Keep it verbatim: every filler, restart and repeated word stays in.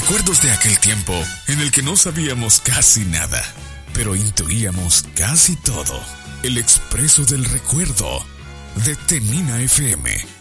Recuerdos de aquel tiempo en el que no sabíamos casi nada, pero intuíamos casi todo. El Expreso del Recuerdo de Temina F M.